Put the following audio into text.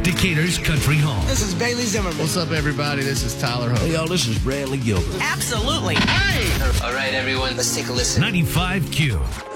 Decatur's Country Hall. This is Bailey Zimmerman. What's up, everybody? This is Tyler Hope. Hey, y'all, this is Bradley Gilbert. Absolutely. All right, everyone, let's take a listen. 95Q.